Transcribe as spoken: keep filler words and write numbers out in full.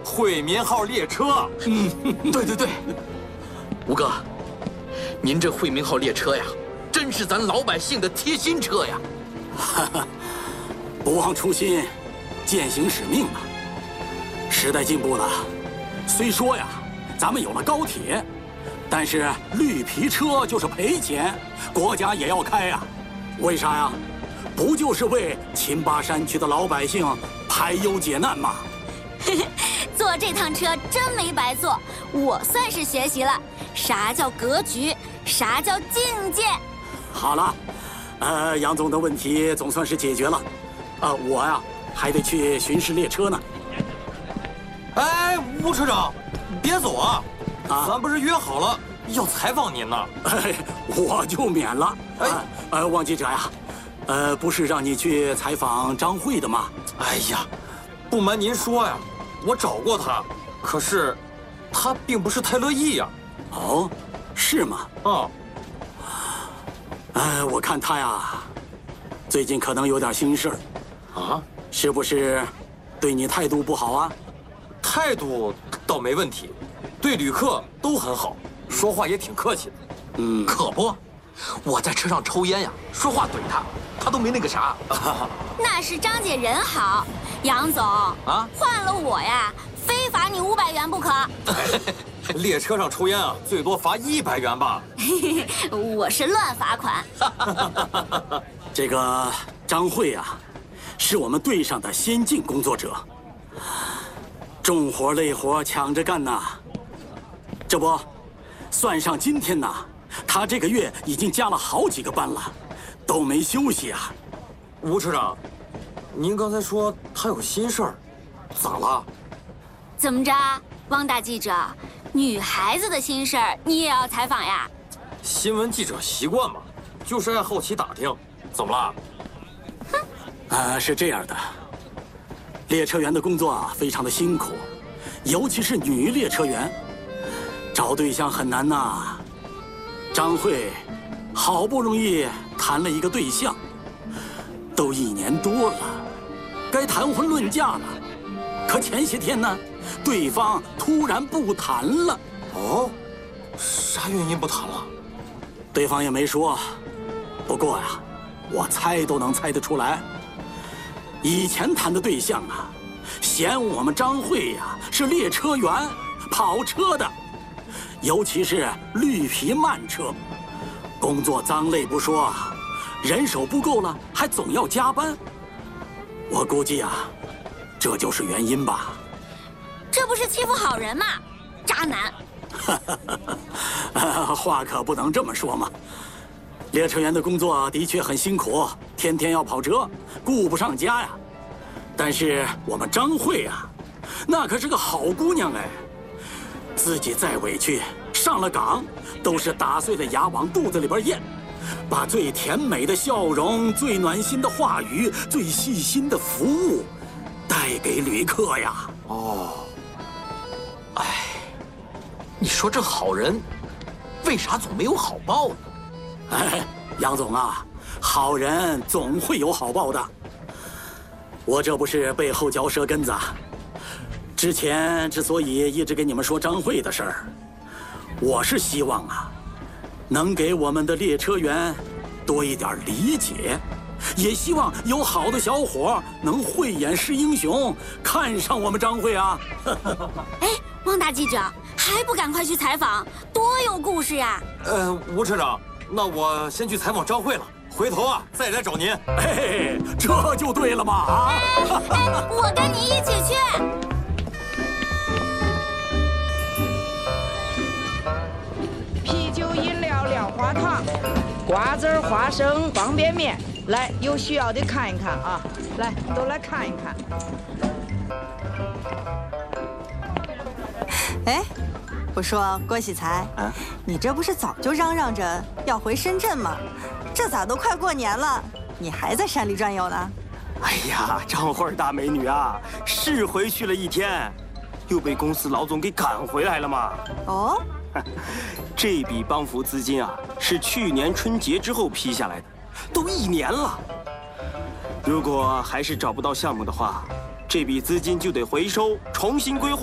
惠民号列车。 嗯，对对对，吴哥，您这惠民号列车呀，真是咱老百姓的贴心车呀！ 哈哈，不忘初心，践行使命啊！时代进步了，虽说呀，咱们有了高铁，但是绿皮车就是赔钱，国家也要开呀。为啥呀？不就是为秦巴山区的老百姓排忧解难吗？ 坐这趟车真没白坐，我算是学习了啥叫格局，啥叫境界。 好了，呃，杨总的问题总算是解决了，呃，我呀还得去巡视列车呢。 哎，吴车长，别走啊！ 啊， 咱不是约好了要采访您呢？ 哎，我就免了。哎，呃，汪记者呀，呃，不是让你去采访张慧的吗？ 哎呀，不瞒您说呀，我找过他，可是他并不是太乐意呀。 哦，是吗？ 啊。 哎，我看他呀，最近可能有点心事儿。 啊？ 是不是对你态度不好啊？ 态度倒没问题，对旅客都很好，说话也挺客气的。 嗯， 可不，我在车上抽烟呀，说话怼他，他都没那个啥。 那是张姐人好，杨总啊， 换了我呀，非罚你五百元不可。 列车上抽烟啊，最多罚一百元吧。 我是乱罚款。 这个张慧啊，是我们队上的先进工作者，重活累活抢着干呐。这不，算上今天呐，他这个月已经加了好几个班了，都没休息啊。 吴车长，您刚才说他有心事儿，咋了？ 怎么着，汪大记者，女孩子的心事儿你也要采访呀？ 新闻记者习惯嘛，就是爱好奇打听。怎么了？ 哼， 呃，是这样的，列车员的工作啊非常的辛苦，尤其是女列车员，找对象很难呐。张慧好不容易谈了一个对象，都一年多了，该谈婚论嫁了，可前些天呢，对方突然不谈了。 哦，啥原因不谈了？ 对方也没说，不过呀，我猜都能猜得出来。以前谈的对象啊，嫌我们张慧呀是列车员，跑车的，尤其是绿皮慢车，工作脏累不说，人手不够了，还总要加班。我估计啊，这就是原因吧。 这不是欺负好人吗？渣男！ 话可不能这么说嘛。列车员的工作的确很辛苦，天天要跑车，顾不上家呀。但是我们张慧啊，那可是个好姑娘哎，自己再委屈，上了岗都是打碎了牙往肚子里边咽，把最甜美的笑容、最暖心的话语、最细心的服务带给旅客呀。 哦， 哎，你说这好人，为啥总没有好报呢？ 哎，杨总啊，好人总会有好报的。我这不是背后嚼舌根子啊。之前之所以一直跟你们说张慧的事儿，我是希望啊，能给我们的列车员多一点理解，也希望有好的小伙能慧眼识英雄，看上我们张慧啊。 哎，汪大记者，还不赶快去采访，多有故事呀！ 呃，吴车长，那我先去采访张慧了，回头啊再来找您。 哎，这就对了嘛啊！ 哎哎，我跟你一起去。 啤酒、饮料、两花糖、瓜子儿、花生、方便面，来，有需要的看一看啊！来，都来看一看。 哎，我说郭喜才，啊，你这不是早就嚷嚷着要回深圳吗？这咋都快过年了，你还在山里转悠呢？ 哎呀，张慧大美女啊，是回去了一天，又被公司老总给赶回来了嘛。 哦， 这笔帮扶资金啊，是去年春节之后批下来的，都一年了。如果还是找不到项目的话，这笔资金就得回收，重新规划。